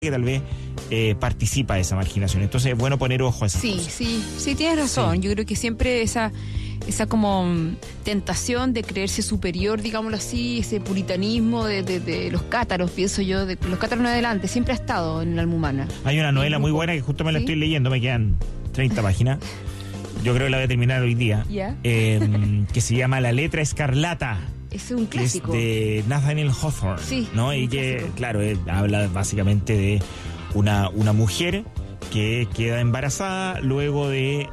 que tal vez participa de esa marginación. Entonces es bueno poner ojo a esas cosas. Sí, tienes razón. Sí. Yo creo que siempre esa como tentación de creerse superior, digámoslo así, ese puritanismo de los cátaros, pienso yo, de los cátaros en adelante, siempre ha estado en el alma humana. Hay una novela muy buena que justo me la estoy leyendo, me quedan 30 páginas. Yo creo que la voy a terminar hoy día. Que se llama La letra escarlata. Es un clásico. Es de Nathaniel Hawthorne. Sí, ¿no? Y que, clásico. Claro, habla básicamente de una mujer que queda embarazada luego de,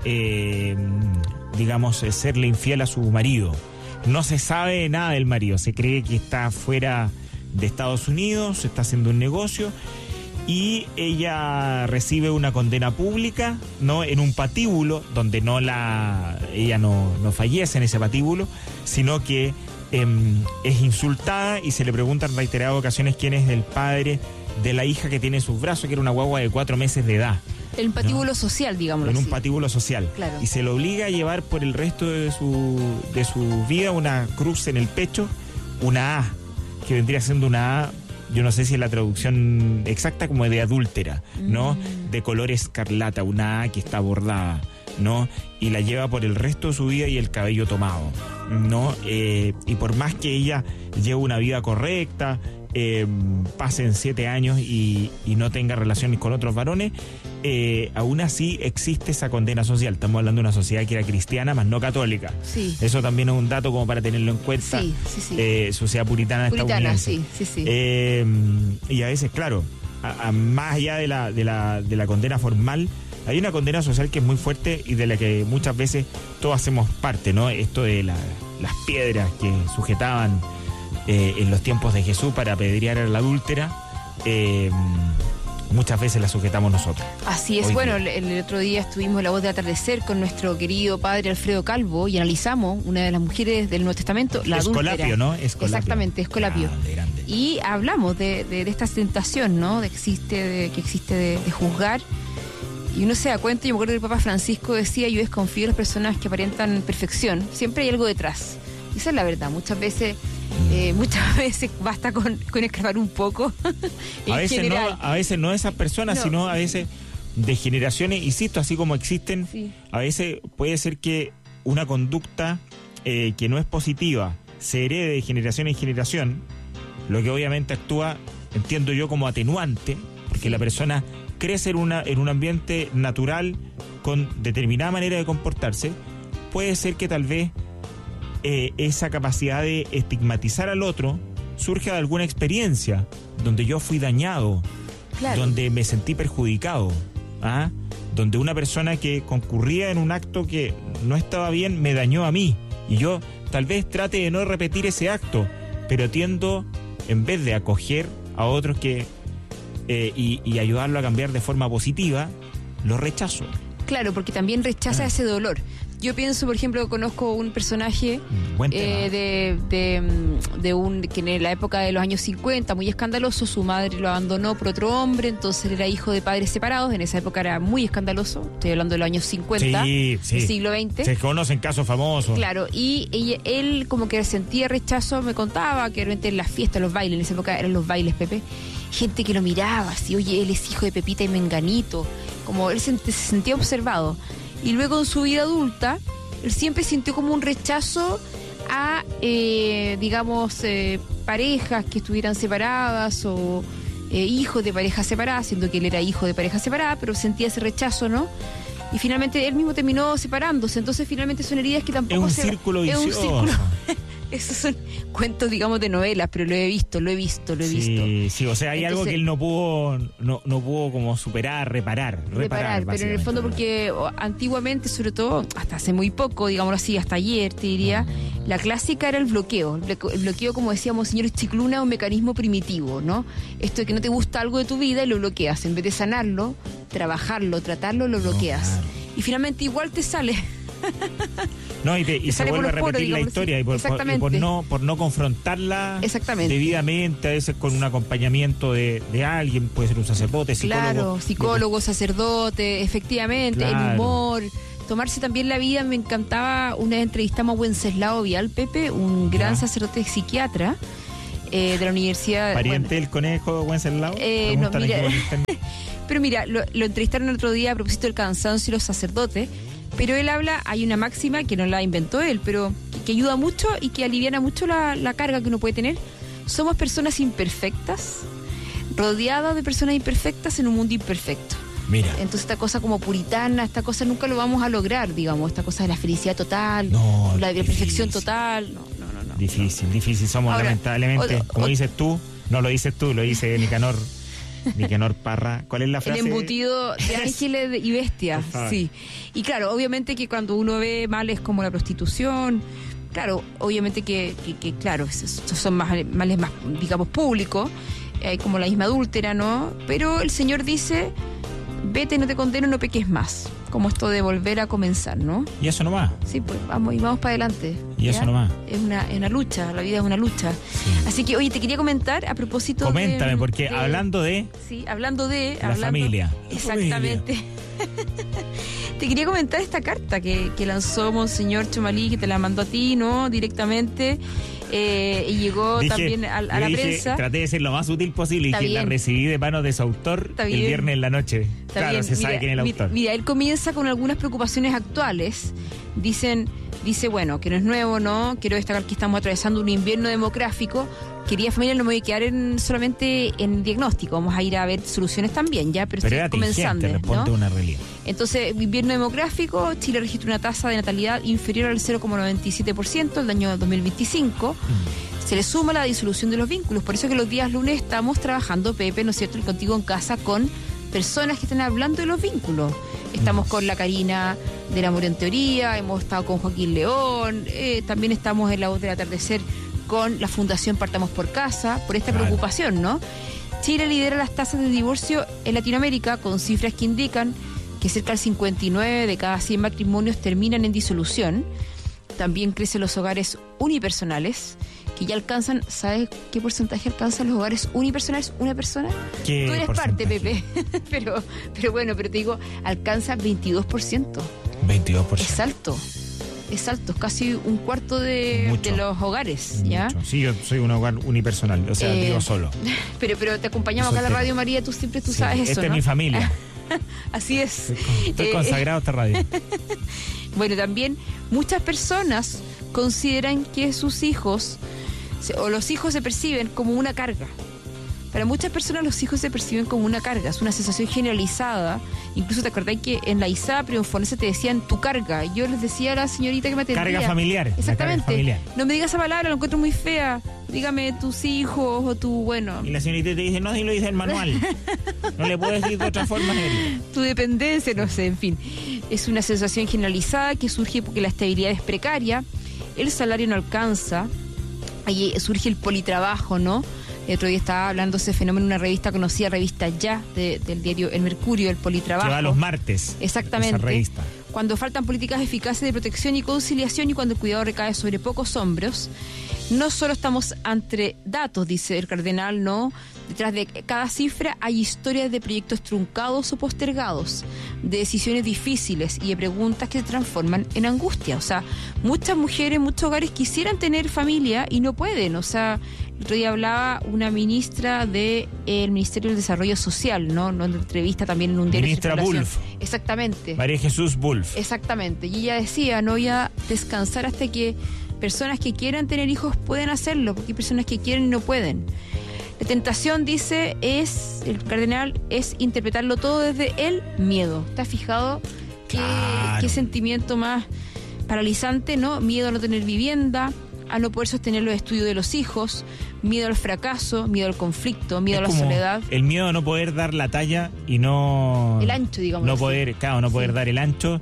serle infiel a su marido. No se sabe nada del marido. Se cree que está fuera de Estados Unidos, está haciendo un negocio. Y ella recibe una condena pública, ¿no? En un patíbulo donde ella no fallece en ese patíbulo, sino que es insultada y se le pregunta en reiteradas ocasiones quién es el padre de la hija que tiene en sus brazos, que era una guagua de 4 meses de edad. En un patíbulo social, digámoslo así. En un patíbulo social. Claro. Y se le obliga a llevar por el resto de su vida una cruz en el pecho, una A, que vendría siendo una A, yo no sé si es la traducción exacta, como de adúltera, ¿no? De color escarlata, una A que está bordada, ¿no? Y la lleva por el resto de su vida y el cabello tomado, ¿no? Y por más que ella lleve una vida correcta, pasen 7 años y no tenga relaciones con otros varones, aún así existe esa condena social. Estamos hablando de una sociedad que era cristiana, más no católica. Sí. Eso también es un dato como para tenerlo en cuenta. Sí. Sociedad puritana estadounidense. Sí. Y a veces, claro, más allá de la condena formal, hay una condena social que es muy fuerte y de la que muchas veces todos hacemos parte, ¿no? Esto de las piedras que sujetaban en los tiempos de Jesús para apedrear a la adúltera, muchas veces la sujetamos nosotros. Así es. Bueno, el otro día estuvimos en La Voz de Atardecer con nuestro querido padre Alfredo Calvo y analizamos una de las mujeres del Nuevo Testamento, la adúltera. Escolapio, ¿no? Exactamente, Escolapio. Grande. Y hablamos de esta tentación, ¿no? Que existe de juzgar. Y uno se da cuenta, yo me acuerdo que el Papa Francisco decía: yo desconfío de las personas que aparentan perfección, siempre hay algo detrás. Y esa es la verdad, muchas veces basta con escarbar un poco. A veces no esas personas, sino a veces de generaciones, insisto, así como existen, a veces puede ser que una conducta que no es positiva se herede de generación en generación, lo que obviamente actúa, entiendo yo, como atenuante, porque la persona crece en un ambiente natural con determinada manera de comportarse. Puede ser que tal vez esa capacidad de estigmatizar al otro surge de alguna experiencia donde yo fui dañado, donde me sentí perjudicado, donde una persona que concurría en un acto que no estaba bien me dañó a mí, y yo tal vez trate de no repetir ese acto, pero tiendo, en vez de acoger a otros y ayudarlo a cambiar de forma positiva, lo rechazo. Claro, porque también rechaza ese dolor. Yo pienso, por ejemplo, conozco un personaje de un que en la época de los años 50, muy escandaloso, su madre lo abandonó por otro hombre, entonces él era hijo de padres separados, en esa época era muy escandaloso, estoy hablando de los años 50, del siglo XX. Se conocen casos famosos. Claro, y él como que sentía rechazo, me contaba que realmente en las fiestas, los bailes, en esa época eran los bailes, Pepe, gente que lo miraba así: oye, él es hijo de Pepita y Menganito, como él se sentía observado. Y luego en su vida adulta, él siempre sintió como un rechazo a, parejas que estuvieran separadas o hijos de parejas separadas, siendo que él era hijo de pareja separada, pero sentía ese rechazo, ¿no? Y finalmente él mismo terminó separándose, entonces finalmente son heridas que tampoco es un círculo vicioso. Es un círculo. Esos son cuentos, digamos, de novelas, pero lo he visto. Sí, o sea, hay algo que él no pudo como superar, reparar, pero en el fondo, porque antiguamente, sobre todo, hasta hace muy poco, digámoslo así, hasta ayer, te diría, la clásica era el bloqueo. El bloqueo, como decíamos, señor Chicluna, es un mecanismo primitivo, ¿no? Esto de que no te gusta algo de tu vida y lo bloqueas. En vez de sanarlo, trabajarlo, tratarlo, lo bloqueas. Claro. Y finalmente igual te sale. No, y se vuelve a repetir la historia, y por no confrontarla debidamente, a veces con un acompañamiento de alguien, puede ser un sacerdote, psicólogo. Claro, psicólogo, sacerdote, efectivamente, el humor, tomarse también la vida. Me encantaba, una vez entrevistamos a Wenceslao Vial, Pepe, un gran sacerdote psiquiatra, de la universidad. ¿Pariente del conejo Wenceslao? No, mira, pero mira, lo entrevistaron el otro día a propósito del cansancio y los sacerdotes, pero él habla, hay una máxima que no la inventó él, pero que ayuda mucho y que aliviana mucho la carga que uno puede tener. Somos personas imperfectas, rodeadas de personas imperfectas en un mundo imperfecto. Mira. Entonces esta cosa como puritana, esta cosa nunca lo vamos a lograr, digamos, esta cosa de la felicidad total, la perfección total, no. Difícil, somos ahora, lamentablemente, como dices tú, no lo dices tú, lo dice Nicanor Parra. ¿Cuál es la frase? El embutido de ángeles y bestias, sí. Y claro, obviamente que cuando uno ve males como la prostitución, claro, obviamente que claro, estos son males más, digamos, públicos, como la misma adúltera, ¿no? Pero el Señor dice, vete, no te condeno, no peques más. Como esto de volver a comenzar, ¿no? Y eso nomás. Sí, pues vamos para adelante. Y ¿ya? Eso nomás. Es una lucha, la vida es una lucha. Sí. Así que, oye, te quería comentar a propósito Coméntame, porque hablando de... Sí, hablando de... La familia. Exactamente. Te quería comentar esta carta que lanzó Monseñor Chomalí, que te la mandó a ti, ¿no? Directamente. Y llegó también a la prensa. Traté de ser lo más útil posible y que la recibí de manos de su autor el viernes en la noche. Claro, se sabe quién es el autor. Mira, él comienza con algunas preocupaciones actuales. Dice, bueno, que no es nuevo, ¿no? Quiero destacar que estamos atravesando un invierno demográfico. Querida familia, no me voy a quedar solamente en diagnóstico, vamos a ir a ver soluciones también, ya, pero estoy comenzando, responde, ¿no? Una realidad. Entonces, invierno demográfico, Chile registra una tasa de natalidad inferior al 0,97% el año 2025. Se le suma la disolución de los vínculos, por eso que los días lunes estamos trabajando, Pepe, ¿no es cierto?, el Contigo en Casa, con personas que están hablando de los vínculos. Estamos con la Karina del Amor en Teoría, hemos estado con Joaquín León, también estamos en La Voz del Atardecer con la Fundación Partamos por Casa, por esta preocupación, ¿no? Chile lidera las tasas de divorcio en Latinoamérica con cifras que indican que cerca del 59 de cada 100 matrimonios terminan en disolución. También crecen los hogares unipersonales, que ya alcanzan, ¿sabes qué porcentaje alcanzan los hogares unipersonales? ¿Una persona? Tú eres parte, Pepe. pero te digo, alcanza 22%. 22%. Es alto, es casi un cuarto de los hogares, ¿ya? Mucho. Sí, yo soy un hogar unipersonal, o sea, digo solo. Pero te acompañamos acá a la radio, María, tú sabes eso, esta, ¿no? Es mi familia. Así es. Estoy consagrado a esta radio. Bueno, también muchas personas consideran que sus hijos, o los hijos se perciben como una carga. Para muchas personas los hijos se perciben como una carga, es una sensación generalizada. Incluso te acordás que en la ISAPRE o en FONESA te decían tu carga. Yo les decía a la señorita que me atendía. Carga familiar. Exactamente. Carga familiar. No me digas esa palabra, lo encuentro muy fea. Dígame tus hijos o tu, bueno. Y la señorita te dice, no, si lo dice el manual. No le puedes decir de otra forma, señorita. Tu dependencia, no sé, en fin. Es una sensación generalizada que surge porque la estabilidad es precaria, el salario no alcanza, ahí surge el politrabajo, ¿no? El otro día estaba hablando de ese fenómeno en una revista conocida, revista Ya, del diario El Mercurio, el politrabajo. Que va los martes. Exactamente. Esa revista. Cuando faltan políticas eficaces de protección y conciliación y cuando el cuidado recae sobre pocos hombros. No solo estamos ante datos, dice el cardenal, ¿no? Detrás de cada cifra hay historias de proyectos truncados o postergados, de decisiones difíciles y de preguntas que se transforman en angustia. O sea, muchas mujeres, muchos hogares quisieran tener familia y no pueden. O sea, el otro día hablaba una ministra del Ministerio del Desarrollo Social, ¿no? En una entrevista también en un diario. Ministra Bulff. Exactamente. María Jesús Bulff. Exactamente. Y ella decía, no voy a descansar hasta que personas que quieran tener hijos pueden hacerlo, porque hay personas que quieren y no pueden. La tentación, dice, el cardenal, es interpretarlo todo desde el miedo. ¿Te has fijado qué sentimiento más paralizante, ¿no? Miedo a no tener vivienda, a no poder sostener los estudios de los hijos, miedo al fracaso, miedo al conflicto, miedo a la soledad. El miedo a no poder dar la talla y no... El ancho, digamos. No poder, poder dar el ancho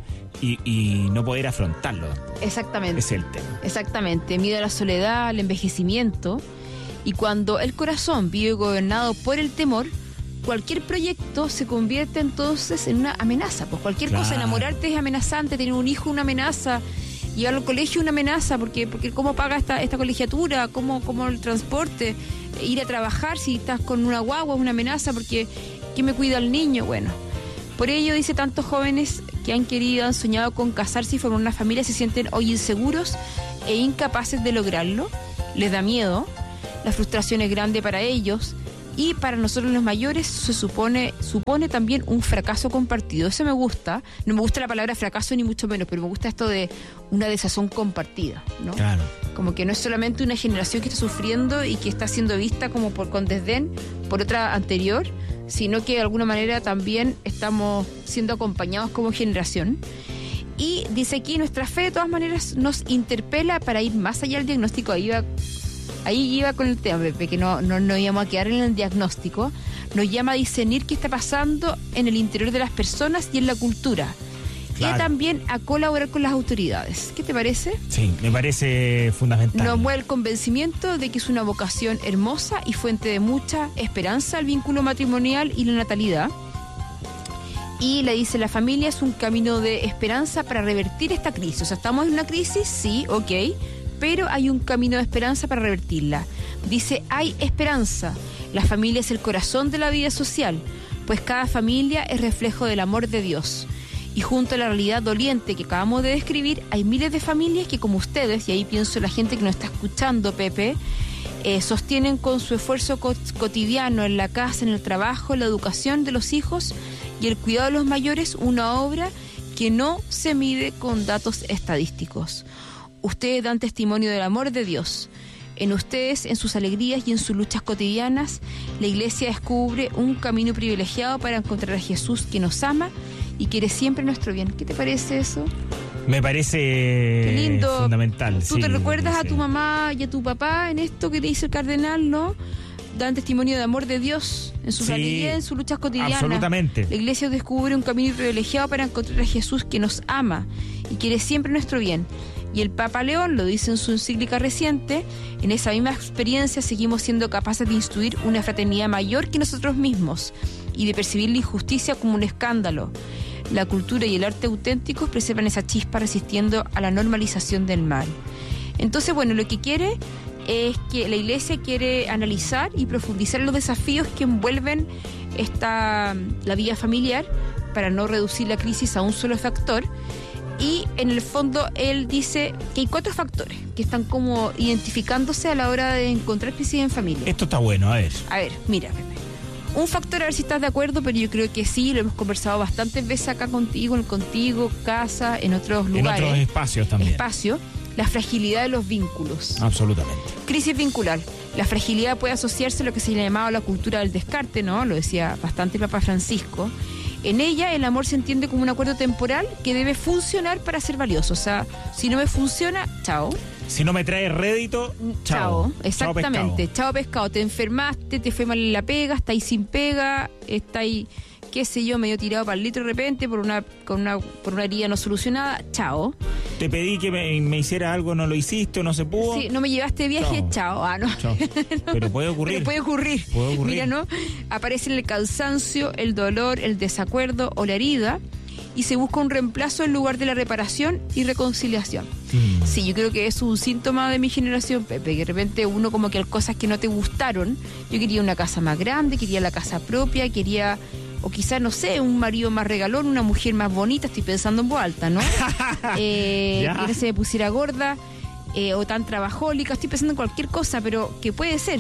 y no poder afrontarlo. Exactamente. Es el tema. Exactamente. Miedo a la soledad, al envejecimiento. Y cuando el corazón vive gobernado por el temor, cualquier proyecto se convierte entonces en una amenaza. Pues cualquier cosa, enamorarte es amenazante, tener un hijo una amenaza, llevarlo al colegio una amenaza, porque cómo paga esta colegiatura, cómo el transporte, ir a trabajar si estás con una guagua es una amenaza, porque ¿quién me cuida al niño? Bueno, por ello, dice, tantos jóvenes que han querido, han soñado con casarse y formar una familia se sienten hoy inseguros e incapaces de lograrlo, les da miedo. la frustración es grande para ellos, y para nosotros los mayores supone también un fracaso compartido. Eso me gusta. No me gusta la palabra fracaso ni mucho menos, pero me gusta esto de una desazón compartida, ¿no? Claro. Como que no es solamente una generación que está sufriendo y que está siendo vista como con desdén por otra anterior, sino que de alguna manera también estamos siendo acompañados como generación. Y dice aquí, nuestra fe de todas maneras nos interpela para ir más allá del diagnóstico. Ahí iba con el tema, Pepe, que no íbamos a quedar en el diagnóstico. Nos llama a discernir qué está pasando en el interior de las personas y en la cultura. Claro. Y también a colaborar con las autoridades. ¿Qué te parece? Sí, me parece fundamental. Nos mueve el convencimiento de que es una vocación hermosa y fuente de mucha esperanza el vínculo matrimonial y la natalidad. Y le dice, la familia es un camino de esperanza para revertir esta crisis. O sea, ¿estamos en una crisis? Sí, ok. Pero hay un camino de esperanza para revertirla. Dice, hay esperanza. La familia es el corazón de la vida social, pues cada familia es reflejo del amor de Dios. Y junto a la realidad doliente que acabamos de describir, hay miles de familias que, como ustedes, y ahí pienso en la gente que nos está escuchando, Pepe, sostienen con su esfuerzo cotidiano en la casa, en el trabajo, en la educación de los hijos y el cuidado de los mayores, una obra que no se mide con datos estadísticos. Ustedes dan testimonio del amor de Dios. En ustedes, en sus alegrías y en sus luchas cotidianas, la Iglesia descubre un camino privilegiado para encontrar a Jesús que nos ama y quiere siempre nuestro bien. ¿Qué te parece eso? Me parece lindo, fundamental. ¿Tú te recuerdas a tu mamá y a tu papá en esto que te dice el cardenal, no? Dan testimonio de amor de Dios en sus alegrías, en sus luchas cotidianas. Absolutamente. La Iglesia descubre un camino privilegiado para encontrar a Jesús que nos ama y quiere siempre nuestro bien. Y el Papa León lo dice en su encíclica reciente, en esa misma experiencia seguimos siendo capaces de instruir una fraternidad mayor que nosotros mismos y de percibir la injusticia como un escándalo. La cultura y el arte auténticos preservan esa chispa resistiendo a la normalización del mal. Entonces, bueno, lo que quiere es que la Iglesia quiere analizar y profundizar en los desafíos que envuelven la vida familiar para no reducir la crisis a un solo factor. Y en el fondo él dice que hay 4 factores que están como identificándose a la hora de encontrar crisis en familia. Esto está bueno, a ver. A ver, mira, Pepe. Un factor, a ver si estás de acuerdo, pero yo creo que sí, lo hemos conversado bastantes veces acá contigo, casa, en otros lugares. En otros espacios también. La fragilidad de los vínculos. Absolutamente. Crisis vincular. La fragilidad puede asociarse a lo que se llamaba la cultura del descarte, ¿no? Lo decía bastante el Papa Francisco. En ella el amor se entiende como un acuerdo temporal que debe funcionar para ser valioso. O sea, si no me funciona, chao. Si no me trae rédito, chao. Exactamente. Chao pescado. Te enfermaste, te fue mal en la pega, estáis sin pega, estáis, qué sé yo, medio tirado para el litro de repente por una herida no solucionada, chao. Te pedí que me hiciera algo, no lo hiciste, no se pudo. Sí, no me llevaste de viaje, chao. Ah, no. Chao. Pero puede ocurrir. Puede ocurrir. Mira, ¿no? Aparece el cansancio, el dolor, el desacuerdo o la herida y se busca un reemplazo en lugar de la reparación y reconciliación. Sí, yo creo que es un síntoma de mi generación, Pepe, que de repente uno como que hay cosas que no te gustaron. Yo quería una casa más grande, quería la casa propia, quería... O quizás, no sé, un marido más regalón, una mujer más bonita, estoy pensando en voz alta, ¿no? Que no se me pusiera gorda, o tan trabajólica, estoy pensando en cualquier cosa, pero que puede ser.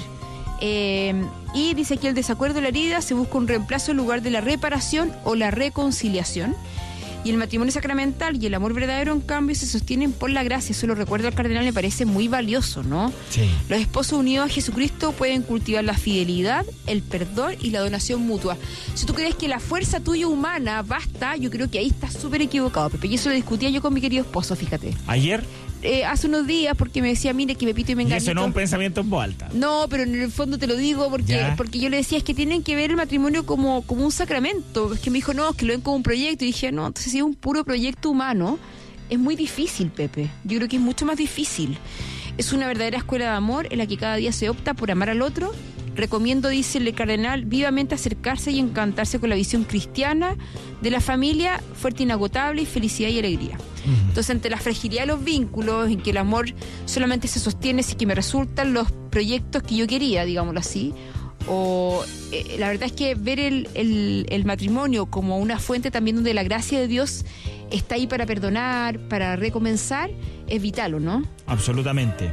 Y dice aquí el desacuerdo de la herida se busca un reemplazo en lugar de la reparación o la reconciliación. Y el matrimonio sacramental y el amor verdadero, en cambio, se sostienen por la gracia. Eso lo recuerdo al cardenal, me parece muy valioso, ¿no? Sí. Los esposos unidos a Jesucristo pueden cultivar la fidelidad, el perdón y la donación mutua. Si tú crees que la fuerza tuya humana basta, yo creo que ahí estás súper equivocado, Pepe. Y eso lo discutía yo con mi querido esposo, fíjate. ¿Ayer? Hace unos días, porque me decía, mire, que Pepito y Menganito... Y eso no es un pensamiento en voz alta. No, pero en el fondo te lo digo porque yo le decía, es que tienen que ver el matrimonio como un sacramento. Es que me dijo, no, es que lo ven como un proyecto. Y dije, no, entonces si es un puro proyecto humano, es muy difícil, Pepe. Yo creo que es mucho más difícil. Es una verdadera escuela de amor en la que cada día se opta por amar al otro. Recomiendo, dice el cardenal, vivamente acercarse y encantarse con la visión cristiana de la familia, fuerte, inagotable y felicidad y alegría. Entonces, ante la fragilidad de los vínculos, en que el amor solamente se sostiene si que me resultan los proyectos que yo quería, digámoslo así, o la verdad es que ver el matrimonio como una fuente también donde la gracia de Dios está ahí para perdonar, para recomenzar, es vital, ¿o no? Absolutamente.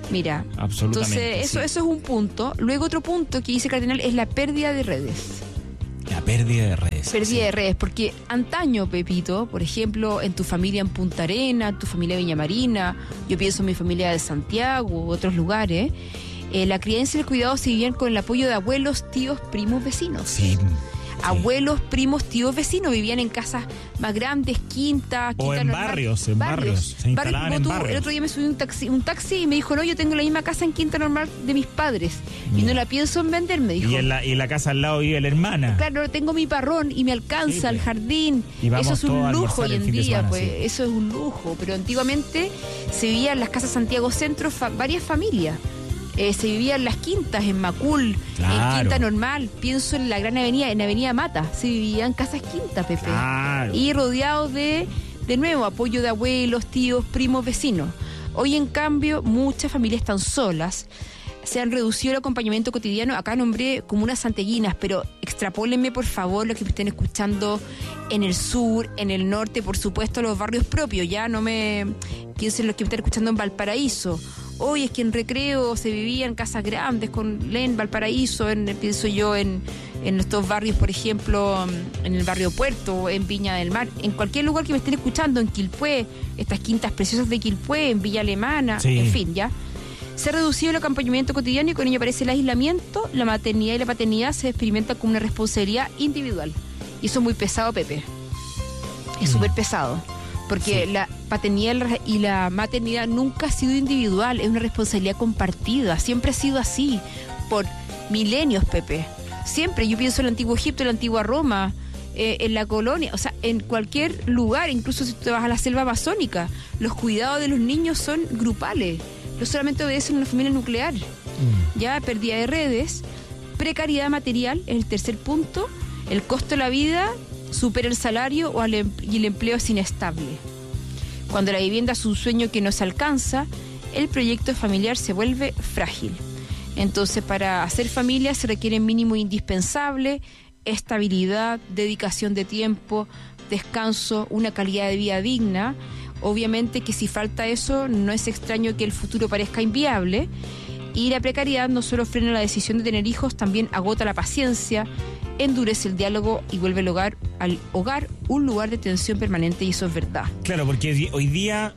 Mira, entonces eso es un punto. Luego otro punto que dice Cardenal es la pérdida de redes. La pérdida de redes. Pérdida de redes, porque antaño, Pepito, por ejemplo, en tu familia en Punta Arenas, en tu familia de Viña Marina, yo pienso en mi familia de Santiago u otros lugares, la crianza y el cuidado se vivían con el apoyo de abuelos, tíos, primos, vecinos. Sí. Abuelos, primos, tíos, vecinos vivían en casas más grandes, quintas, o en normal, barrios. Se instalaban en barrios. El otro día me subí un taxi y me dijo, no, yo tengo la misma casa en quinta normal de mis padres y no la pienso en vender, me dijo. Y en la casa al lado vive la hermana. Claro, tengo mi parrón y me alcanza el jardín. Eso es un lujo hoy en día, semana, pues eso es un lujo. Pero antiguamente se vivía en las casas Santiago Centro varias familias. Se vivía en las quintas, en Macul, en Quinta Normal, pienso en la Gran Avenida, en Avenida Mata, se vivían casas quintas, Pepe. Claro. Y rodeados de nuevo, apoyo de abuelos, tíos, primos, vecinos. Hoy, en cambio, muchas familias están solas, se han reducido el acompañamiento cotidiano. Acá nombré comunas santellinas, pero extrapólenme, por favor, los que me estén escuchando en el sur, en el norte, por supuesto, los barrios propios, ya no me piensen los que me estén escuchando en Valparaíso. Hoy es que en Recreo se vivía en casas grandes, en Valparaíso, pienso yo en estos barrios, por ejemplo, en el barrio Puerto, en Viña del Mar, en cualquier lugar que me estén escuchando, en Quilpué, estas quintas preciosas de Quilpué, en Villa Alemana, en fin, ya. Se ha reducido el acompañamiento cotidiano y con ello aparece el aislamiento, la maternidad y la paternidad se experimentan como una responsabilidad individual. Y eso es muy pesado, Pepe. Es súper pesado. Porque la paternidad y la maternidad nunca ha sido individual, es una responsabilidad compartida, siempre ha sido así, por milenios, Pepe. Siempre, yo pienso en el antiguo Egipto, en la antigua Roma, en la colonia, o sea, en cualquier lugar, incluso si tú te vas a la selva amazónica, los cuidados de los niños son grupales, no solamente obedecen a una familia nuclear. Ya, pérdida de redes, precariedad material, es el tercer punto, el costo de la vida supera el salario y el empleo es inestable. Cuando la vivienda es un sueño que no se alcanza, el proyecto familiar se vuelve frágil. Entonces, para hacer familia se requiere mínimo indispensable, estabilidad, dedicación de tiempo, descanso, una calidad de vida digna. Obviamente que si falta eso, no es extraño que el futuro parezca inviable. Y la precariedad no solo frena la decisión de tener hijos, también agota la paciencia, endurece el diálogo y vuelve al hogar un lugar de tensión permanente, y eso es verdad. Claro, porque hoy día,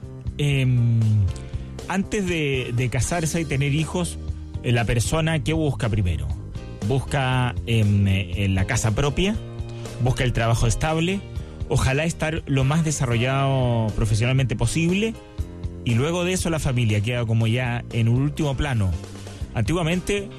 antes de casarse y tener hijos, la persona, ¿qué busca primero? Busca en la casa propia, busca el trabajo estable, ojalá estar lo más desarrollado profesionalmente posible, y luego de eso la familia queda como ya en un último plano. Antiguamente,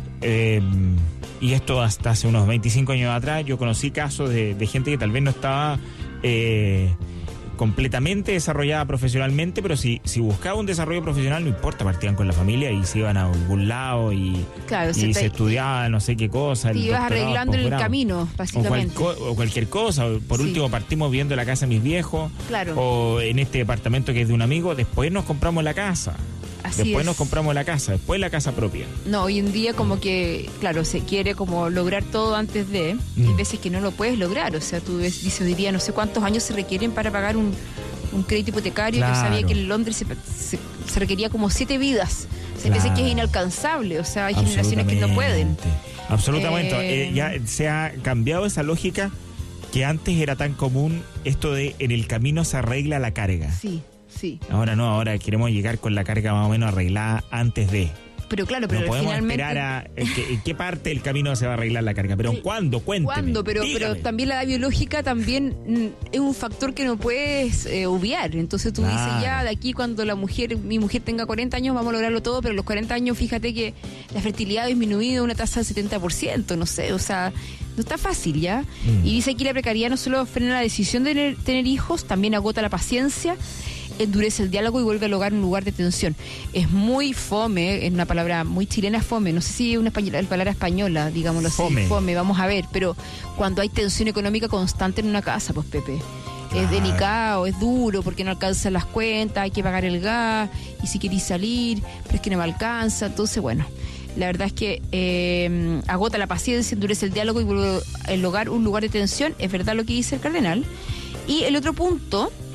y esto hasta hace unos 25 años atrás, yo conocí casos de gente que tal vez no estaba completamente desarrollada profesionalmente, pero si buscaba un desarrollo profesional, no importa, partían con la familia y se iban a algún lado y se estudiaba no sé qué cosa. Te ibas arreglando en el camino, básicamente. O cualquier cosa. Por último, partimos viendo la casa de mis viejos, o en este departamento que es de un amigo, después nos compramos la casa. Después nos compramos la casa, después la casa propia. No, hoy en día como que, claro, se quiere como lograr todo antes de, y hay veces que no lo puedes lograr. O sea, tú diría, no sé cuántos años se requieren para pagar un crédito hipotecario. Claro. Yo sabía que en Londres se requería como 7 vidas. Se piensa que es inalcanzable, o sea, hay generaciones que no pueden. Absolutamente. Ya se ha cambiado esa lógica que antes era tan común, esto de en el camino se arregla la carga. Sí. Ahora no, ahora queremos llegar con la carga más o menos arreglada antes de. Pero claro, no podemos finalmente esperar en qué parte del camino se va a arreglar la carga, pero ¿cuándo? Cuénteme. ¿Cuándo? Pero también la edad biológica también es un factor que no puedes obviar. Entonces tú dices, ya de aquí cuando mi mujer tenga 40 años vamos a lograrlo todo, pero a los 40 años fíjate que la fertilidad ha disminuido una tasa del 70%, no sé, o sea, no está fácil ya. Y dice aquí la precariedad no solo frena la decisión de tener hijos, también agota la paciencia, endurece el diálogo y vuelve al hogar un lugar de tensión. Es muy fome, es una palabra muy chilena, fome, no sé si es una palabra española, digámoslo así, fome, vamos a ver, pero cuando hay tensión económica constante en una casa, pues Pepe, es delicado, es duro, porque no alcanzan las cuentas, hay que pagar el gas, y si querís salir, pero es que no me alcanza, entonces bueno, la verdad es que agota la paciencia, endurece el diálogo y vuelve al hogar un lugar de tensión, es verdad lo que dice el cardenal. Y el otro punto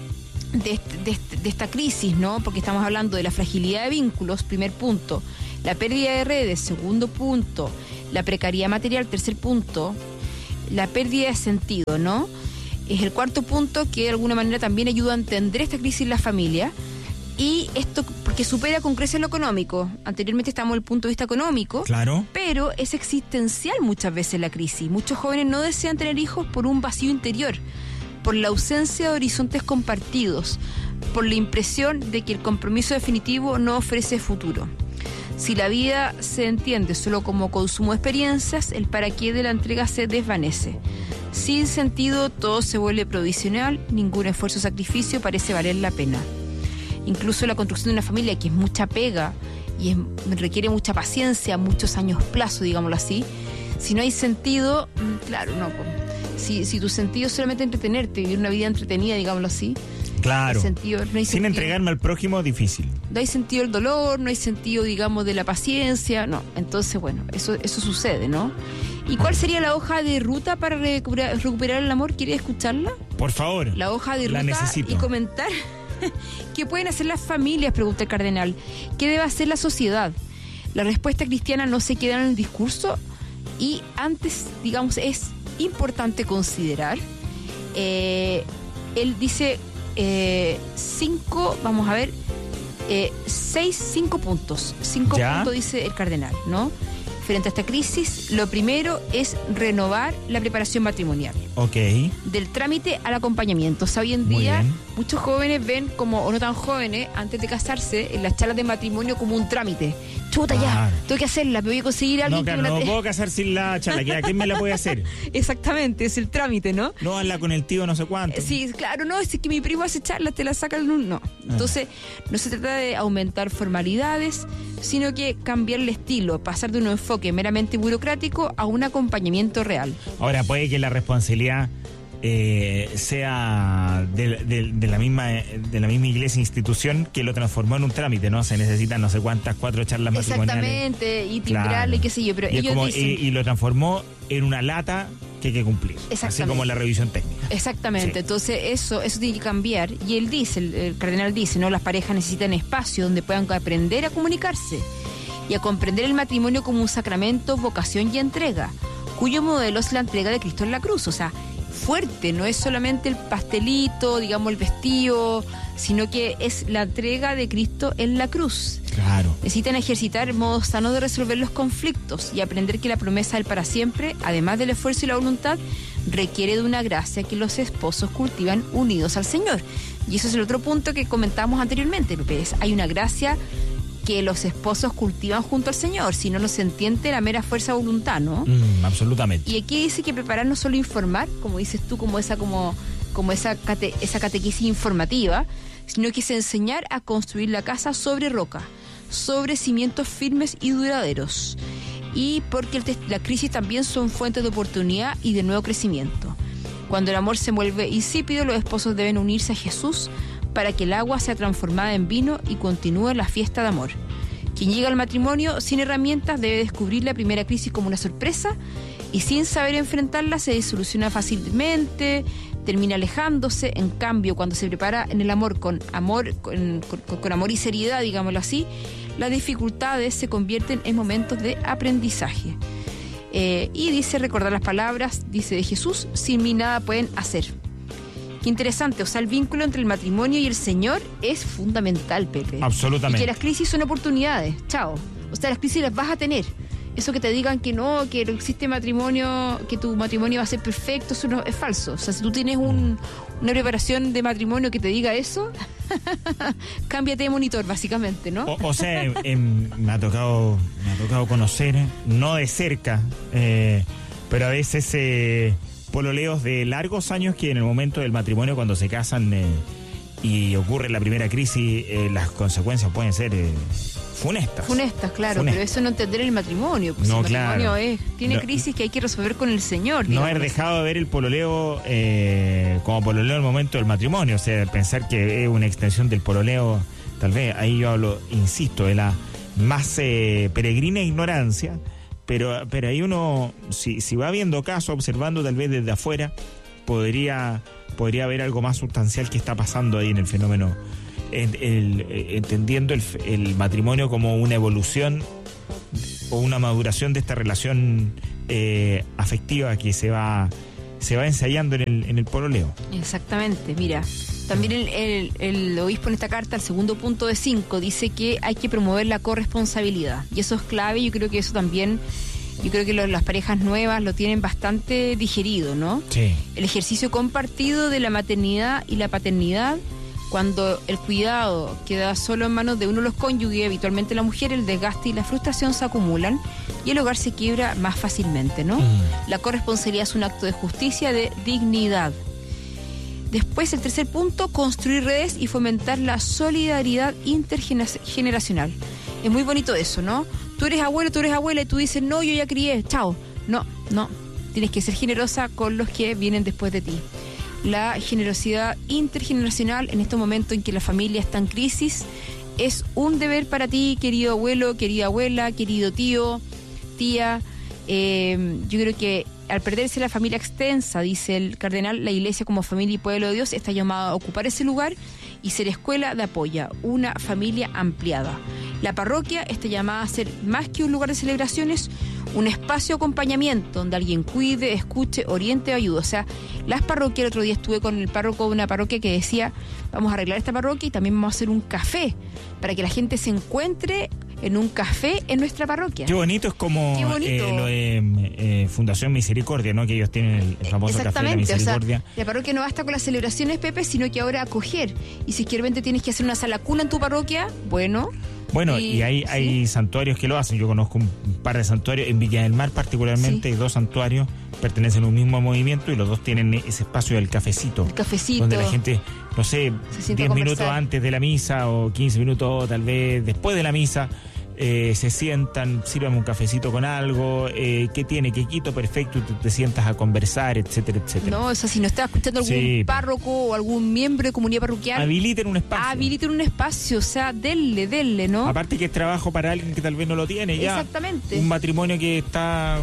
de esta crisis, ¿no? Porque estamos hablando de la fragilidad de vínculos, primer punto, la pérdida de redes, segundo punto, la precariedad material, tercer punto, la pérdida de sentido, ¿no? Es el cuarto punto que de alguna manera también ayuda a entender esta crisis en la familia. Y esto porque supera con creces lo económico. Anteriormente estábamos en el punto de vista económico. Claro. Pero es existencial muchas veces la crisis. Muchos jóvenes no desean tener hijos por un vacío interior, por la ausencia de horizontes compartidos, por la impresión de que el compromiso definitivo no ofrece futuro. Si la vida se entiende solo como consumo de experiencias, el para qué de la entrega se desvanece. Sin sentido, todo se vuelve provisional, ningún esfuerzo o sacrificio parece valer la pena. Incluso la construcción de una familia, que es mucha pega y requiere mucha paciencia, muchos años plazo, digámoslo así, si no hay sentido, claro, no. Si tu sentido es solamente entretenerte, vivir una vida entretenida, digámoslo así. Claro. No hay sin sentido. Entregarme al prójimo, difícil. No hay sentido el dolor, no hay sentido, digamos, de la paciencia, no. Entonces, bueno, eso sucede, ¿no? ¿Y cuál sería la hoja de ruta para recuperar el amor? ¿Quieres escucharla? Por favor. La hoja de ruta. La necesito. Y comentar qué pueden hacer las familias, pregunta el cardenal. ¿Qué debe hacer la sociedad? La respuesta cristiana no se queda en el discurso y antes, digamos, es importante considerar. Él dice 5 puntos. 5 puntos dice el cardenal, ¿no? Frente a esta crisis, lo primero es renovar la preparación matrimonial. Ok. Del trámite al acompañamiento. O sea, hoy en día muchos jóvenes ven como, o no tan jóvenes, antes de casarse, en las charlas de matrimonio como un trámite. Chuta, ya, tengo que hacerla, me voy a conseguir a alguien. No, claro, no puedo casar sin la charla, ¿a quién me la puede hacer? Exactamente, es el trámite, ¿no? No, hazla con el tío no sé cuánto. Sí, claro, no, es que mi primo hace charlas, te la saca el... No. Entonces, no se trata de aumentar formalidades, sino que cambiar el estilo, pasar de un enfoque meramente burocrático a un acompañamiento real. Ahora, puede que la responsabilidad sea de la misma iglesia institución que lo transformó en un trámite, ¿no? Se necesitan no sé cuántas 4 charlas matrimoniales. Exactamente, y timbrarle, qué sé yo, pero ellos dicen... y lo transformó en una lata que hay que cumplir, así como la revisión técnica. Exactamente, sí. Entonces eso tiene que cambiar, y él dice, el cardenal dice, ¿no? Las parejas necesitan espacio donde puedan aprender a comunicarse y a comprender el matrimonio como un sacramento, vocación y entrega, cuyo modelo es la entrega de Cristo en la cruz. O sea, fuerte, no es solamente el pastelito, digamos el vestido, sino que es la entrega de Cristo en la cruz. Claro. Necesitan ejercitar modos sanos de resolver los conflictos y aprender que la promesa del para siempre, además del esfuerzo y la voluntad, requiere de una gracia que los esposos cultivan unidos al Señor. Y eso es el otro punto que comentamos anteriormente, López. Hay una gracia que los esposos cultivan junto al Señor, si no, no se entiende la mera fuerza de voluntad, ¿no? Absolutamente. Y aquí dice que preparar no solo informar, como dices tú, como esa catequesis informativa, sino que es enseñar a construir la casa sobre roca, sobre cimientos firmes y duraderos. Y porque la crisis también son fuentes de oportunidad y de nuevo crecimiento. Cuando el amor se vuelve insípido, los esposos deben unirse a Jesús para que el agua sea transformada en vino y continúe la fiesta de amor. Quien llega al matrimonio sin herramientas debe descubrir la primera crisis como una sorpresa y sin saber enfrentarla se disoluciona fácilmente, termina alejándose. En cambio, cuando se prepara en el amor con amor y seriedad, digámoslo así, las dificultades se convierten en momentos de aprendizaje. Y dice, recordar las palabras, dice de Jesús, sin mí nada pueden hacer. Qué interesante, o sea, el vínculo entre el matrimonio y el Señor es fundamental, Pepe. Absolutamente. Y que las crisis son oportunidades, chao. O sea, las crisis las vas a tener. Eso que te digan que no existe matrimonio, que tu matrimonio va a ser perfecto, eso no, es falso. O sea, si tú tienes una preparación de matrimonio que te diga eso, cámbiate de monitor, básicamente, ¿no? O sea, me ha tocado conocer, no de cerca, pero a veces... pololeos de largos años que en el momento del matrimonio, cuando se casan y ocurre la primera crisis, las consecuencias pueden ser funestas. Claro, pero eso no entender el matrimonio. Pues no, el matrimonio tiene crisis que hay que resolver con el Señor. No haber dejado de ver el pololeo como pololeo en el momento del matrimonio, o sea, pensar que es una extensión del pololeo, tal vez, ahí yo hablo, insisto, de la más peregrina ignorancia. Pero ahí uno, si va viendo caso, observando tal vez desde afuera, podría haber algo más sustancial que está pasando ahí en el fenómeno, entendiendo el matrimonio como una evolución o una maduración de esta relación afectiva que se va ensayando en el pololeo. Exactamente, mira, también el obispo en esta carta, el segundo punto de 5, dice que hay que promover la corresponsabilidad, y eso es clave. Yo creo que eso también, las parejas nuevas lo tienen bastante digerido, ¿no? Sí. El ejercicio compartido de la maternidad y la paternidad. Cuando el cuidado queda solo en manos de uno de los cónyuges, habitualmente la mujer, el desgaste y la frustración se acumulan y el hogar se quiebra más fácilmente, ¿no? La corresponsabilidad es un acto de justicia, de dignidad. Después, el tercer punto, construir redes y fomentar la solidaridad intergeneracional. Es muy bonito eso, ¿no? Tú eres abuelo, tú eres abuela y tú dices, no, yo ya crié, chao. No. Tienes que ser generosa con los que vienen después de ti. La generosidad intergeneracional en estos momentos en que la familia está en crisis es un deber para ti, querido abuelo, querida abuela, querido tío, tía. Yo creo que al perderse la familia extensa, dice el cardenal, la Iglesia como familia y pueblo de Dios está llamada a ocupar ese lugar y ser escuela de apoyo, una familia ampliada. La parroquia está llamada a ser más que un lugar de celebraciones, un espacio de acompañamiento donde alguien cuide, escuche, oriente o ayude. O sea, las parroquias, el otro día estuve con el párroco de una parroquia que decía, vamos a arreglar esta parroquia y también vamos a hacer un café para que la gente se encuentre en un café en nuestra parroquia. Qué bonito, es como lo de Fundación Misericordia, ¿no? Que ellos tienen el famoso café de la Misericordia. O sea, la parroquia no basta con las celebraciones, Pepe, sino que ahora acoger. Y si realmente tienes que hacer una sala cuna en tu parroquia, bueno, y hay santuarios que lo hacen. Yo conozco un par de santuarios, en Villa del Mar particularmente, hay 2 santuarios, pertenecen a un mismo movimiento y los 2 tienen ese espacio del cafecito. El cafecito. Donde la gente, no sé, 10 minutos antes de la misa o 15 minutos tal vez después de la misa, se sientan, sirvan un cafecito con algo, ¿qué tiene? Quequito, perfecto, y tú te sientas a conversar, etcétera, etcétera. No, o sea, si no estás escuchando algún párroco o algún miembro de comunidad parroquial, habiliten un espacio. O sea, denle, ¿no? Aparte que es trabajo para alguien que tal vez no lo tiene ya. Exactamente. Un matrimonio que está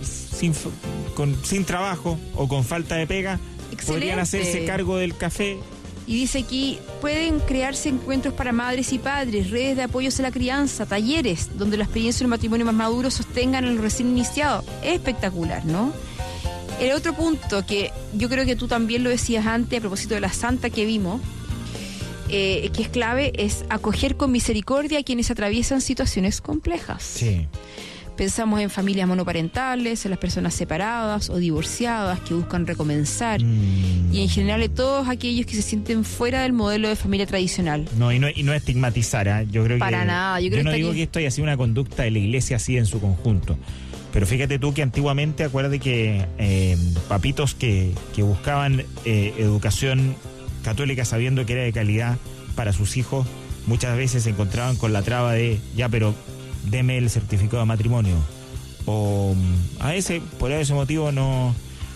sin trabajo o con falta de pega, podrían hacerse cargo del café. Y dice aquí, pueden crearse encuentros para madres y padres, redes de apoyos a la crianza, talleres, donde la experiencia de un matrimonio más maduro sostengan el recién iniciado. Es espectacular, ¿no? El otro punto que yo creo que tú también lo decías antes a propósito de la santa que vimos, que es clave, es acoger con misericordia a quienes atraviesan situaciones complejas. Sí. Pensamos en familias monoparentales, en las personas separadas o divorciadas que buscan recomenzar y en general en todos aquellos que se sienten fuera del modelo de familia tradicional. No, y no estigmatizar, ¿eh? Yo creo para que nada. Yo no digo que esto haya sido una conducta de la Iglesia así en su conjunto, pero fíjate tú que antiguamente, acuérdate que papitos que buscaban educación católica sabiendo que era de calidad para sus hijos, muchas veces se encontraban con la traba de pero deme el certificado de matrimonio, o a veces por ese motivo no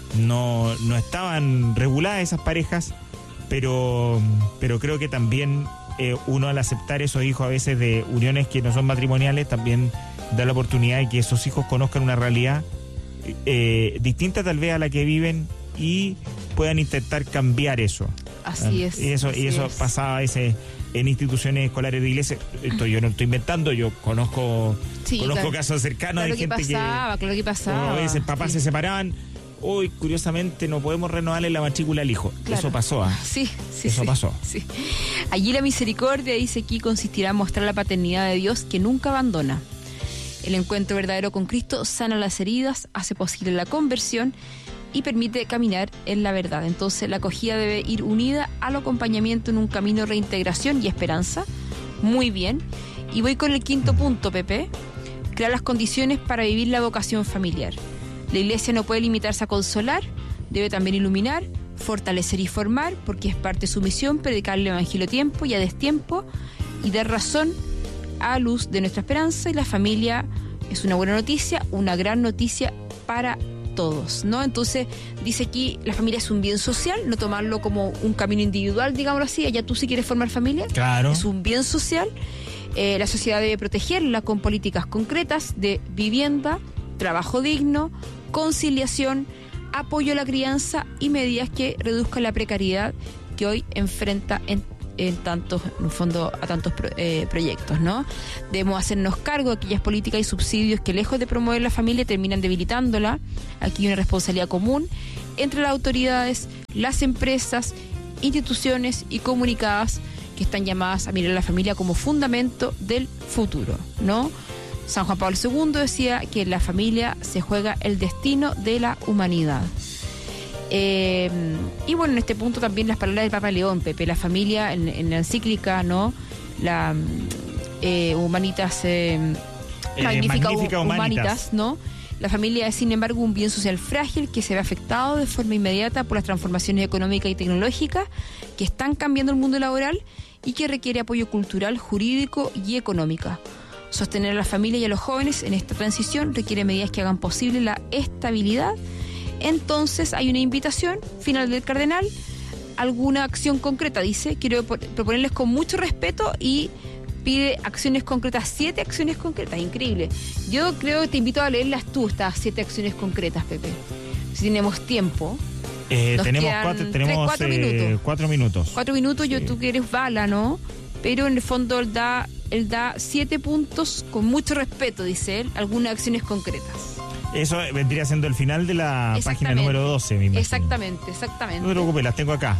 estaban reguladas esas parejas, pero creo que también uno al aceptar esos hijos a veces de uniones que no son matrimoniales también da la oportunidad de que esos hijos conozcan una realidad distinta tal vez a la que viven y puedan intentar cambiar eso. Así es. Y eso pasaba en instituciones escolares de iglesia. Esto yo no estoy inventando, yo conozco casos cercanos de gente claro que pasaba. A veces papás se separaban. Hoy, curiosamente, no podemos renovarle la matrícula al hijo. Claro. Eso pasó, ¿eh? Eso pasó. Sí. Allí la misericordia, dice aquí, consistirá en mostrar la paternidad de Dios que nunca abandona. El encuentro verdadero con Cristo sana las heridas, hace posible la conversión y permite caminar en la verdad. Entonces la acogida debe ir unida al acompañamiento en un camino de reintegración y esperanza. Muy bien. Y voy con el quinto punto, Pepe. Crear las condiciones para vivir la vocación familiar. La Iglesia no puede limitarse a consolar, debe también iluminar, fortalecer y formar, porque es parte de su misión predicar el Evangelio a tiempo y a destiempo y dar razón a luz de nuestra esperanza. Y la familia es una buena noticia, una gran noticia para todos, ¿no? Entonces dice aquí, la familia es un bien social, no tomarlo como un camino individual, digámoslo así. Allá tú sí quieres formar familia, claro, es un bien social. La sociedad debe protegerla con políticas concretas de vivienda, trabajo digno, conciliación, apoyo a la crianza y medidas que reduzcan la precariedad que hoy enfrenta en tantos, en el fondo, a tantos proyectos, ¿no? Debemos hacernos cargo de aquellas políticas y subsidios que, lejos de promover la familia, terminan debilitándola. Aquí hay una responsabilidad común entre las autoridades, las empresas, instituciones y comunicadas que están llamadas a mirar a la familia como fundamento del futuro, ¿no? San Juan Pablo II decía que en la familia se juega el destino de la humanidad. Y bueno, en este punto también las palabras del Papa León, Pepe, la familia en la encíclica, ¿no? La Humanitas, Magnífica Humanitas, ¿no? La familia es, sin embargo, un bien social frágil que se ve afectado de forma inmediata por las transformaciones económicas y tecnológicas que están cambiando el mundo laboral y que requiere apoyo cultural, jurídico y económico. Sostener a la familia y a los jóvenes en esta transición requiere medidas que hagan posible la estabilidad. Entonces hay una invitación final del cardenal, alguna acción concreta, dice, quiero proponerles con mucho respeto, y pide acciones concretas, 7 acciones concretas, increíble. Yo creo que te invito a leerlas tú, estas 7 acciones concretas, Pepe, si tenemos tiempo. Tenemos 4 minutos. 4 minutos. 4 minutos, sí. Tú que eres bala, ¿no? Pero en el fondo él da 7 puntos con mucho respeto, dice él, algunas acciones concretas. Eso vendría siendo el final de la página número 12, me imagino. Exactamente. No te preocupes, las tengo acá.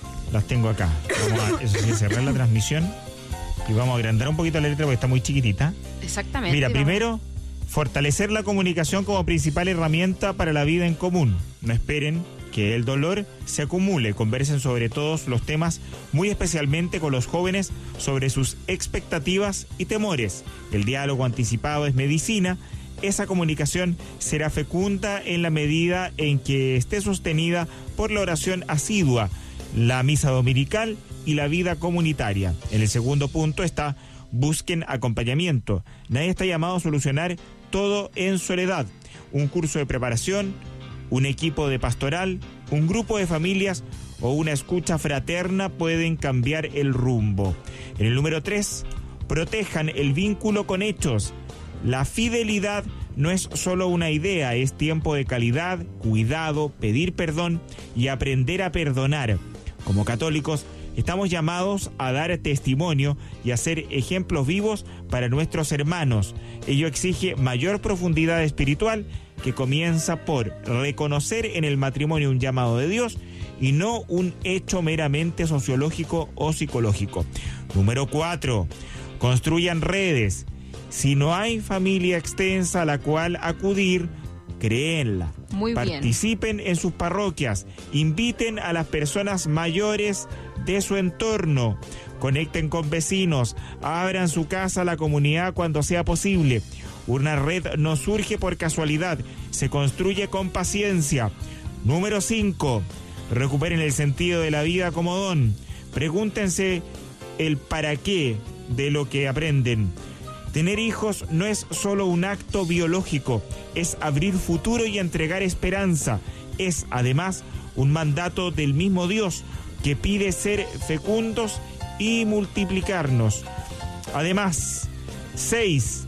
Vamos a cerrar la transmisión y vamos a agrandar un poquito la letra porque está muy chiquitita. Exactamente. Mira, primero, fortalecer la comunicación como principal herramienta para la vida en común. No esperen que el dolor se acumule. Conversen sobre todos los temas, muy especialmente con los jóvenes, sobre sus expectativas y temores. El diálogo anticipado es medicina. Esa comunicación será fecunda en la medida en que esté sostenida por la oración asidua, la misa dominical y la vida comunitaria. En el segundo punto está: busquen acompañamiento. Nadie está llamado a solucionar todo en soledad. Un curso de preparación, un equipo de pastoral, un grupo de familias o una escucha fraterna pueden cambiar el rumbo. En el número 3, protejan el vínculo con hechos. La fidelidad no es solo una idea, es tiempo de calidad, cuidado, pedir perdón y aprender a perdonar. Como católicos, estamos llamados a dar testimonio y a ser ejemplos vivos para nuestros hermanos. Ello exige mayor profundidad espiritual, que comienza por reconocer en el matrimonio un llamado de Dios y no un hecho meramente sociológico o psicológico. Número 4, construyan redes. Si no hay familia extensa a la cual acudir, créenla. Muy bien. Participen en sus parroquias, inviten a las personas mayores de su entorno, conecten con vecinos, abran su casa a la comunidad cuando sea posible. Una red no surge por casualidad, se construye con paciencia. Número 5, recuperen el sentido de la vida como don. Pregúntense el para qué de lo que aprenden. Tener hijos no es solo un acto biológico, es abrir futuro y entregar esperanza. Es, además, un mandato del mismo Dios que pide ser fecundos y multiplicarnos. Además, 6.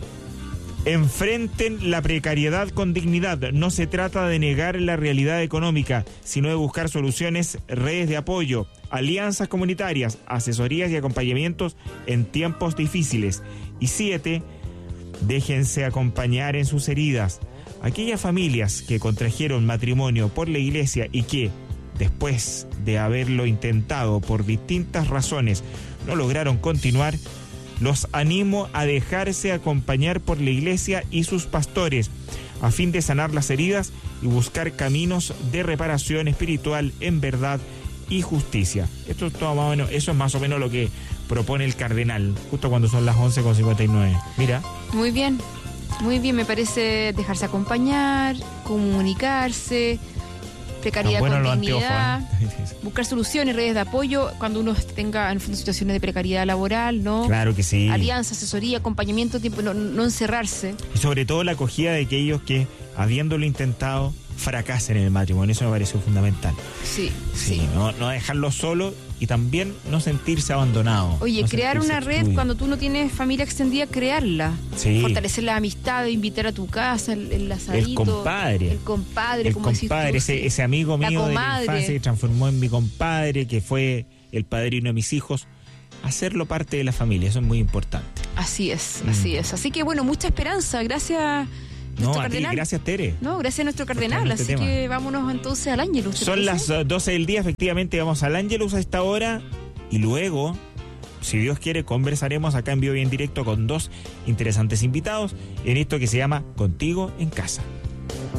Enfrenten la precariedad con dignidad. No se trata de negar la realidad económica, sino de buscar soluciones, redes de apoyo, alianzas comunitarias, asesorías y acompañamientos en tiempos difíciles. Y 7, déjense acompañar en sus heridas. Aquellas familias que contrajeron matrimonio por la iglesia y que, después de haberlo intentado por distintas razones, no lograron continuar, los animo a dejarse acompañar por la iglesia y sus pastores, a fin de sanar las heridas y buscar caminos de reparación espiritual en verdad y justicia. Eso es más o menos lo que propone el cardenal, justo cuando son las 11:59. Mira. Muy bien, me parece dejarse acompañar, comunicarse, precariedad con dignidad, buscar soluciones, redes de apoyo cuando uno tenga en fondo situaciones de precariedad laboral, ¿no? Claro que sí. Alianza, asesoría, acompañamiento, tiempo, no encerrarse. Y sobre todo la acogida de aquellos que habiéndolo intentado, fracasen en el matrimonio. Eso me pareció fundamental. Sí. No dejarlo solo y también no sentirse abandonado. Oye, no crear una red excluido. cuando tú no tienes familia extendida, crearla. Sí. Fortalecer la amistad, invitar a tu casa, el asadito. El compadre, como decís tú, ese amigo mío de la infancia que transformó en mi compadre, que fue el padrino de mis hijos. Hacerlo parte de la familia, eso es muy importante. Así es. Así que bueno, mucha esperanza, gracias. No, a ti, gracias Tere. No, gracias a nuestro cardenal, así que vámonos entonces al Ángelus. Son las 12 del día, efectivamente vamos al Ángelus a esta hora y luego, si Dios quiere, conversaremos acá en vivo y en directo con 2 interesantes invitados en esto que se llama Contigo en Casa.